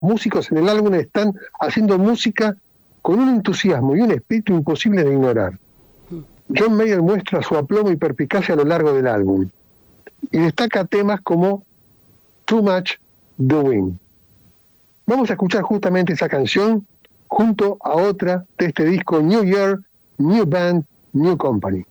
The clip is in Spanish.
músicos en el álbum están haciendo música con un entusiasmo y un espíritu imposible de ignorar. John Mayer muestra su aplomo y perspicacia a lo largo del álbum y destaca temas como Too Much Doing. Vamos a escuchar justamente esa canción junto a otra de este disco, New Year, New Band, New Company.